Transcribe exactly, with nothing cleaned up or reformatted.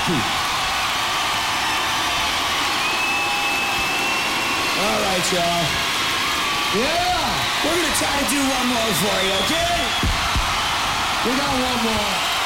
All right, y'all. Yeah! We're gonna try to do one more for you, okay? We got one more.